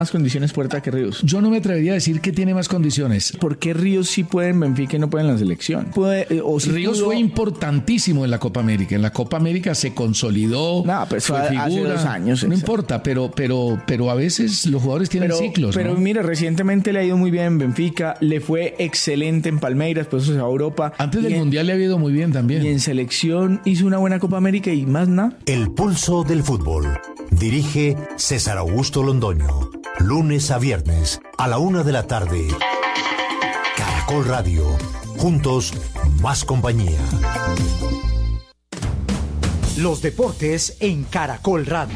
más condiciones Puerta que Ríos. Yo no me atrevería a decir que tiene más condiciones. ¿Por qué Ríos sí puede en Benfica y no puede en la selección? Ríos fue importantísimo en la Copa América. En la Copa América se consolidó. No, pues fue figura. Hace 2 años. No importa, pero a veces los jugadores tienen ciclos. Pero ¿no? mire, recientemente le ha ido muy bien en Benfica, le fue excelente en Palmeiras, pues eso se va a Europa. Antes del Mundial le ha ido muy bien también. Y en selección hizo una buena Copa América y más nada. El pulso del fútbol. Dirige César Augusto Londoño. Lunes a viernes a la 1:00 p.m. Caracol Radio. Juntos, más compañía. Los deportes en Caracol Radio.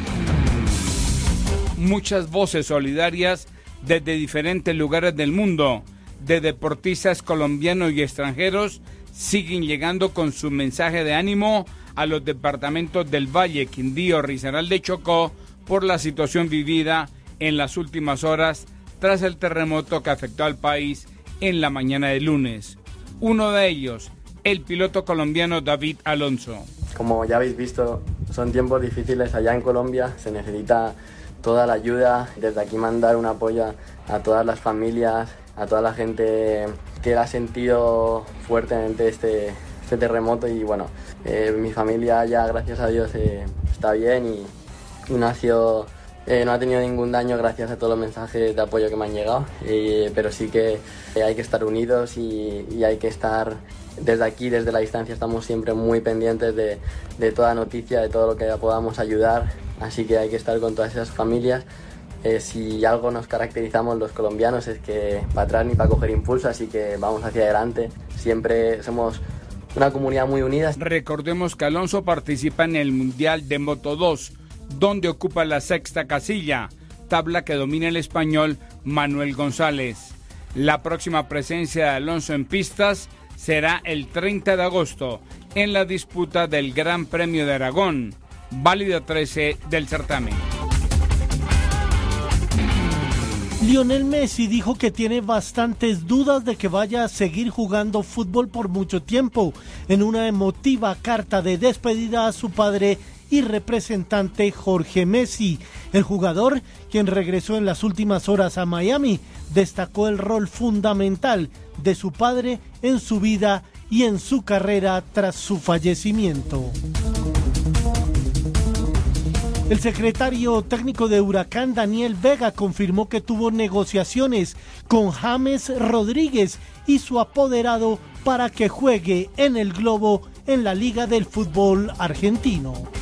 Muchas voces solidarias desde diferentes lugares del mundo, de deportistas colombianos y extranjeros, siguen llegando con su mensaje de ánimo a los departamentos del Valle, Quindío, Risaralda y Chocó por la situación vivida en las últimas horas tras el terremoto que afectó al país en la mañana de lunes. Uno de ellos, el piloto colombiano David Alonso. Como ya habéis visto, son tiempos difíciles allá en Colombia, se necesita toda la ayuda. Desde aquí mandar un apoyo a todas las familias, a toda la gente que ha sentido fuertemente este terremoto y bueno, mi familia ya gracias a Dios está bien y no ha tenido ningún daño gracias a todos los mensajes de apoyo que me han llegado, pero sí que hay que estar unidos y hay que estar desde aquí, desde la distancia, estamos siempre muy pendientes de toda noticia, de todo lo que podamos ayudar, así que hay que estar con todas esas familias. Si algo nos caracterizamos los colombianos es que para atrás ni para coger impulso, así que vamos hacia adelante, siempre somos una comunidad muy unida. Recordemos que Alonso participa en el Mundial de Moto 2, donde ocupa la 6ª casilla, tabla que domina el español Manuel González. La próxima presencia de Alonso en pistas será el 30 de agosto, en la disputa del Gran Premio de Aragón, válida 13 del certamen. Lionel Messi dijo que tiene bastantes dudas de que vaya a seguir jugando fútbol por mucho tiempo, en una emotiva carta de despedida a su padre y representante Jorge Messi. El jugador, quien regresó en las últimas horas a Miami, destacó el rol fundamental de su padre en su vida y en su carrera tras su fallecimiento. El secretario técnico de Huracán, Daniel Vega, confirmó que tuvo negociaciones con James Rodríguez y su apoderado para que juegue en el Globo en la Liga del Fútbol Argentino.